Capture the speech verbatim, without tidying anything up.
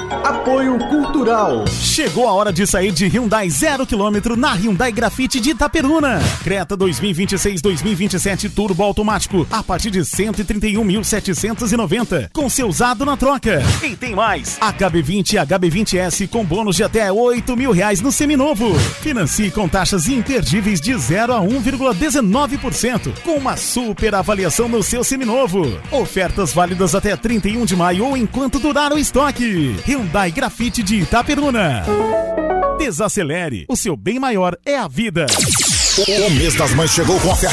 Apoio Cultural. Chegou a hora de sair de Hyundai zero quilômetro na Hyundai Grafite de Itaperuna. Creta dois mil e vinte e seis dois mil e vinte e sete Turbo automático a partir de cento e trinta e um mil setecentos e noventa com seu usado na troca. E tem mais, H B vinte e H B vinte S com bônus de até oito mil reais no seminovo. Financie com taxas imperdíveis de zero a um vírgula dezenove por cento com uma super avaliação no seu seminovo. Ofertas válidas até trinta e um de maio ou enquanto durar o estoque. Hyundai Grafite de Itaperuna. Desacelere, o seu bem maior é a vida. O mês das mães chegou com oferta